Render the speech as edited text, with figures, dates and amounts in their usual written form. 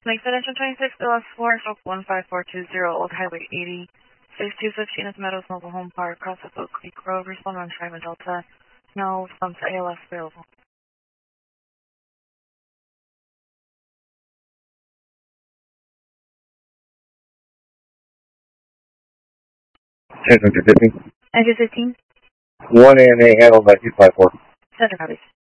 Make Extension 26, LS4, stroke 15420, Old Highway 80, 6215 is Meadows Mobile Home Park, across the Oak Creek Road, respond on Triman Delta. No response to ALS available. Engine 15. Engine 15. 1 ANA handled by 254. Center copies.